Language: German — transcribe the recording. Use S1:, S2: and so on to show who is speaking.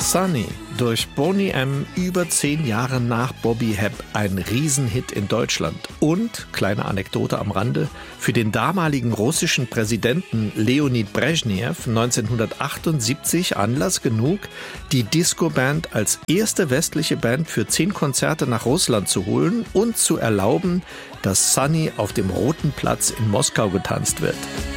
S1: Sunny, durch Boney M. über 10 Jahre nach Bobby Hebb ein Riesenhit in Deutschland. Und, kleine Anekdote am Rande, für den damaligen russischen Präsidenten Leonid Brezhnev 1978 Anlass genug, die Disco-Band als erste westliche Band für 10 Konzerte nach Russland zu holen und zu erlauben, dass Sunny auf dem Roten Platz in Moskau getanzt wird.